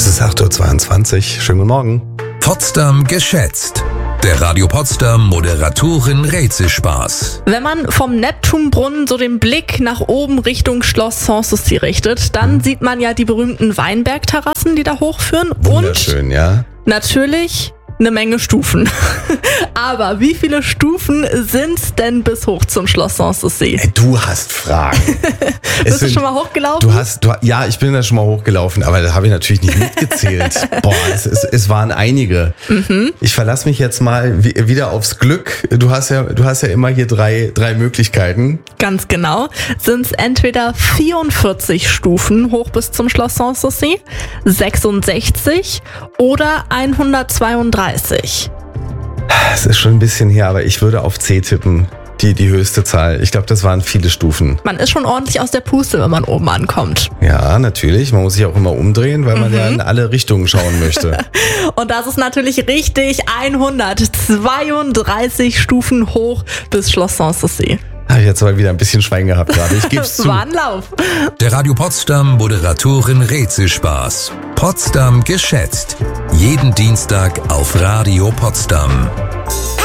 ist 8.22 Uhr. Schönen guten Morgen. Potsdam geschätzt. Der Radio Potsdam Moderatoren-Rätselspaß. Wenn man vom Neptunbrunnen so den Blick nach oben Richtung Schloss Sanssouci richtet, dann sieht man ja die berühmten Weinbergterrassen, die da hochführen. Wunderschön, ja. Natürlich eine Menge Stufen. Aber wie viele Stufen sind's denn bis hoch zum Schloss Sanssouci? Du hast Fragen. Bist du schon mal hochgelaufen? Ja, ich bin da schon mal hochgelaufen, aber da habe ich natürlich nicht mitgezählt. Boah, es waren einige. Ich verlasse mich jetzt mal wieder aufs Glück. Du hast ja immer hier drei Möglichkeiten. Ganz genau. Sind's entweder 44 Stufen hoch bis zum Schloss Sanssouci, 66 oder 132. Es ist schon ein bisschen her, aber ich würde auf C tippen. Die höchste Zahl. Ich glaube, das waren viele Stufen. Man ist schon ordentlich aus der Puste, wenn man oben ankommt. Ja, natürlich. Man muss sich auch immer umdrehen, weil man ja in alle Richtungen schauen möchte. Und das ist natürlich richtig. 132 Stufen hoch bis Schloss Sanssouci. Habe ich jetzt mal wieder ein bisschen Schwein gehabt gerade. Ich gebe es zu. War ein Lauf. Der Radio Potsdam Moderatoren-Rätselspaß. Potsdam geschätzt. Jeden Dienstag auf Radio Potsdam.